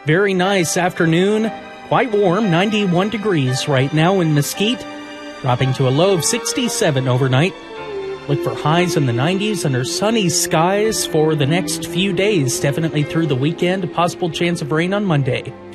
Very nice afternoon. Quite warm, 91 degrees right now in Mesquite, dropping to a low of 67 overnight. Look for highs in the 90s under sunny skies for the next few days, definitely through the weekend. A possible chance of rain on Monday.